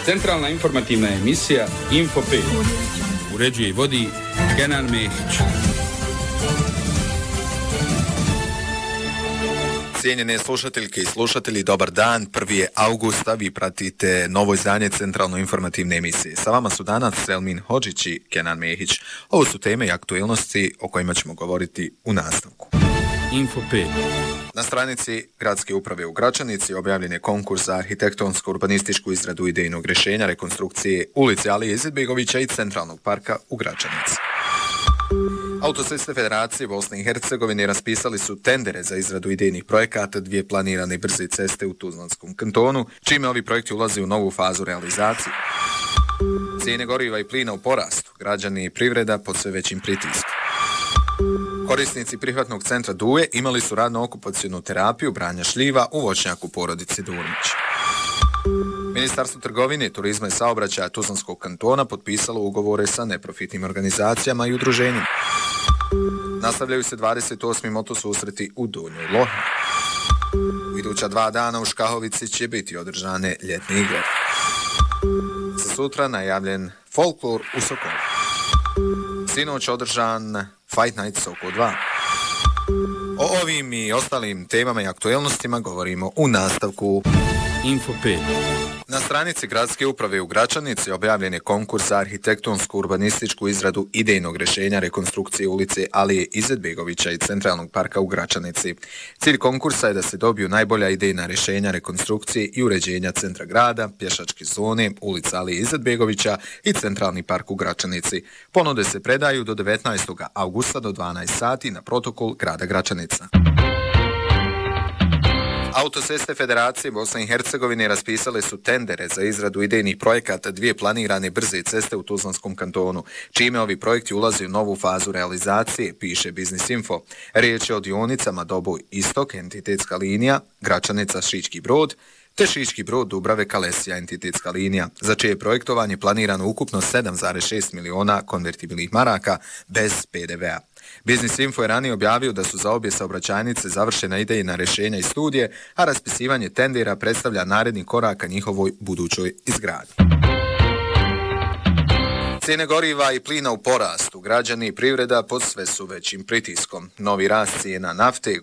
Centralna informativna emisija Info 5. Uređuje i vodi Kenan Mehić. Cijenjene slušateljke i slušatelji, dobar dan. 1. augusta, vi pratite novo izdanje Centralno informativne emisije. Sa vama su danas Selmin Hodžić i Kenan Mehić. Ovo su teme i aktuelnosti o kojima ćemo govoriti u nastavku. Info 5. Na stranici Gradske uprave u Gračanici objavljen je konkurs za arhitektonsko-urbanističku izradu idejnog rješenja rekonstrukcije ulice Alije Izetbegovića i Centralnog parka u Gračanici. Autoceste Federacije Bosne i Hercegovine raspisali su tendere za izradu idejnih projekata 2 planirane brze ceste u Tuzlanskom kantonu, čime ovi projekti ulaze u novu fazu realizacije. Cijene goriva i plina u porastu, građani i privreda pod sve većim pritiskom. Korisnici prihvatnog centra Duje imali su radno-okupacionu terapiju branja šljiva u voćnjaku porodice Durmić. Ministarstvo trgovine, turizma i saobraćaja Tuzlanskog kantona potpisalo ugovore sa neprofitnim organizacijama i udruženjima. Nastavljaju se 28. motosusreti u Donjoj Lohni. U iduća 2 dana u Škahovici će biti održane ljetne igre. Za sutra najavljen folklor u Sokolu. Sinoć održan Fight Night Sokol 2. O ovim i ostalim temama i aktuelnostima govorimo u nastavku. Info 5. Na stranici Gradske uprave u Gračanici objavljen je konkurs za arhitektonsku-urbanističku izradu idejnog rješenja rekonstrukcije ulice Alije Izetbegovića i Centralnog parka u Gračanici. Cilj konkursa je da se dobiju najbolja idejna rješenja rekonstrukcije i uređenja centra grada, pješačke zone, ulica Alije Izetbegovića i Centralni park u Gračanici. Ponude se predaju do 19. augusta do 12 sati na protokol grada Gračanica. Autoceste Federacije Bosne i Hercegovine raspisale su tendere za izradu idejnih projekata 2 planirane brze ceste u Tuzlanskom kantonu, čime ovi projekti ulaze u novu fazu realizacije, piše Biznis Info. Riječ je o dionicama Doboj Istok, entitetska linija, Gračanica Šički Brod, te Šički Brod Dubrave Kalesija, entitetska linija, za čije projektovanje planirano ukupno 7,6 miliona konvertibilnih maraka bez PDV-a. Biznis Info je ranije objavio da su za obje saobraćajnice završena idejna rješenja i studije, a raspisivanje tendera predstavlja naredni korak ka njihovoj budućoj izgradnji. Cijene goriva i plina u porastu, građani i privreda pod sve su većim pritiskom. Novi rast cijena nafte,